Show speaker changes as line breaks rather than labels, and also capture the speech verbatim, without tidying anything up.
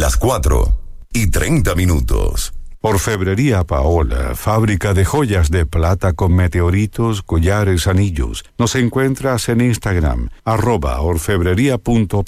las cuatro y treinta minutos.
Orfebrería Paola, fábrica de joyas de plata con meteoritos, collares, anillos. Nos encuentras en Instagram, arroba orfebrería punto